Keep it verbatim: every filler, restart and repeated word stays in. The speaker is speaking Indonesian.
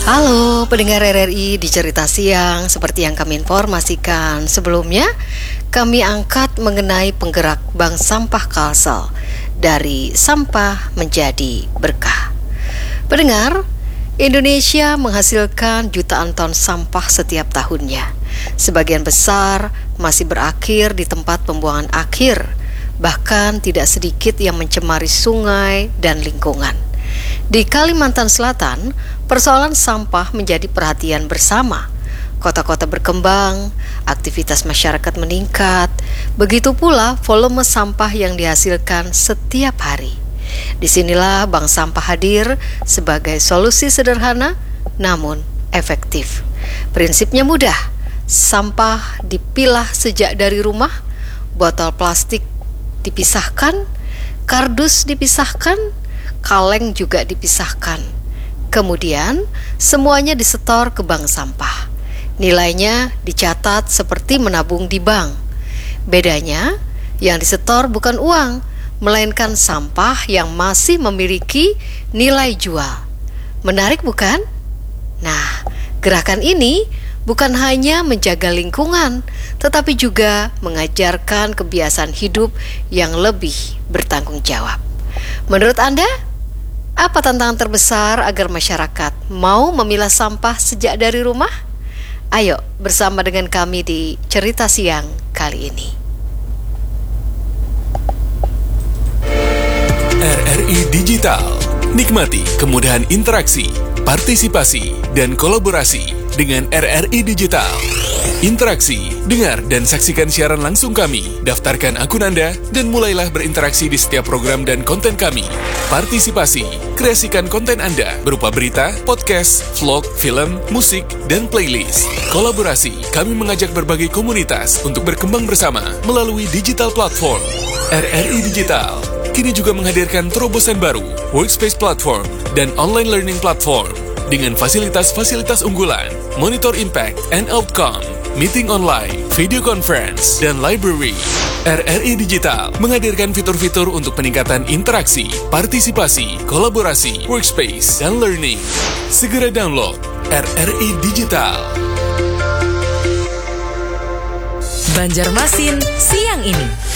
Halo pendengar R R I di Cerita Siang. Seperti yang kami informasikan sebelumnya, kami angkat mengenai penggerak Bank Sampah Kalsel dari sampah menjadi berkah. Pendengar, Indonesia menghasilkan jutaan ton sampah setiap tahunnya. Sebagian besar masih berakhir di tempat pembuangan akhir, bahkan tidak sedikit yang mencemari sungai dan lingkungan. Di Kalimantan Selatan, persoalan sampah menjadi perhatian bersama. Kota-kota berkembang, aktivitas masyarakat meningkat, begitu pula volume sampah yang dihasilkan setiap hari. Disinilah bank sampah hadir sebagai solusi sederhana namun efektif. Prinsipnya mudah, sampah dipilah sejak dari rumah, botol plastik dipisahkan, kardus dipisahkan, kaleng juga dipisahkan. Kemudian semuanya disetor ke bank sampah. Nilainya dicatat seperti menabung di bank. Bedanya, yang disetor bukan uang, melainkan sampah yang masih memiliki nilai jual. Menarik bukan? Nah, gerakan ini bukan hanya menjaga lingkungan, tetapi juga mengajarkan kebiasaan hidup yang lebih bertanggung jawab. Menurut Anda, apa tantangan terbesar agar masyarakat mau memilah sampah sejak dari rumah? Ayo bersama dengan kami di Cerita Siang kali ini. R R I Digital. Nikmati kemudahan interaksi, partisipasi, dan kolaborasi dengan R R I Digital. Interaksi, dengar dan saksikan siaran langsung kami. Daftarkan akun Anda dan mulailah berinteraksi di setiap program dan konten kami. Partisipasi, kreasikan konten Anda berupa berita, podcast, vlog, film, musik, dan playlist. Kolaborasi, kami mengajak berbagai komunitas untuk berkembang bersama melalui digital platform. R R I Digital kini juga menghadirkan terobosan baru, workspace platform, dan online learning platform dengan fasilitas-fasilitas unggulan, monitor impact and outcome, meeting online, video conference, dan library. R R I Digital menghadirkan fitur-fitur untuk peningkatan interaksi, partisipasi, kolaborasi, workspace, dan learning. Segera download R R I Digital. Banjarmasin siang ini.